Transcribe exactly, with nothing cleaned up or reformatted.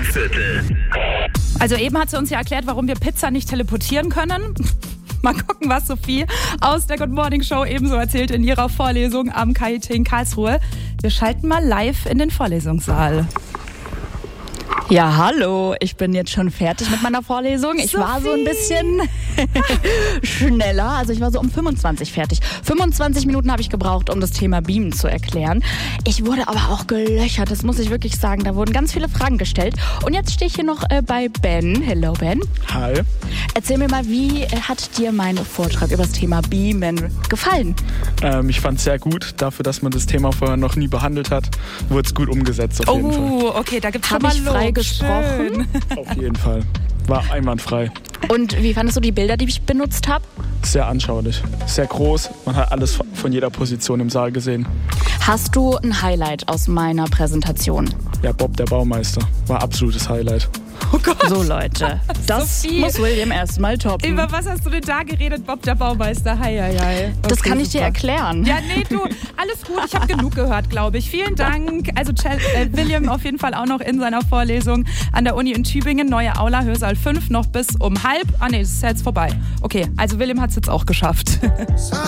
Sprechviertel. Also eben hat sie uns ja erklärt, warum wir Pizza nicht teleportieren können. Mal gucken, was Sophie aus der Good Morning Show ebenso erzählt in ihrer Vorlesung am K I T in Karlsruhe. Wir schalten mal live in den Vorlesungssaal. Ja, hallo, ich bin jetzt schon fertig mit meiner Vorlesung. Ich Sophie. war so ein bisschen schneller, also ich war so um fünfundzwanzig fertig. fünfundzwanzig Minuten habe ich gebraucht, um das Thema Beamen zu erklären. Ich wurde aber auch gelöchert, das muss ich wirklich sagen. Da wurden ganz viele Fragen gestellt. Und jetzt stehe ich hier noch äh, bei Ben. Hello, Ben. Hi. Erzähl mir mal, wie äh, hat dir mein Vortrag über das Thema Beamen gefallen? Ähm, ich fand es sehr gut. Dafür, dass man das Thema vorher noch nie behandelt hat, wurde es gut umgesetzt auf jeden Fall. Oh, okay, da gibt's schon Hab mal ich frei Lob. gesprochen? Auf jeden Fall. War einwandfrei. Und wie fandest du die Bilder, die ich benutzt habe? Sehr anschaulich. Sehr groß. Man hat alles von jeder Position im Saal gesehen. Hast du ein Highlight aus meiner Präsentation? Ja, Bob der Baumeister. War absolutes Highlight. Oh Gott. So Leute, das Sophie. muss William erstmal toppen. Über was hast du denn da geredet, Bob der Baumeister? Hei, hei, hei. Das Okay, kann ich dir super. erklären. Ja, nee, du, alles gut. Ich habe genug gehört, glaube ich. Vielen Dank. Also äh, William auf jeden Fall auch noch in seiner Vorlesung an der Uni in Tübingen. Neue Aula, Hörsaal fünf, noch bis um halb. Ah nee, das ist jetzt vorbei. Okay, also William hat es jetzt auch geschafft.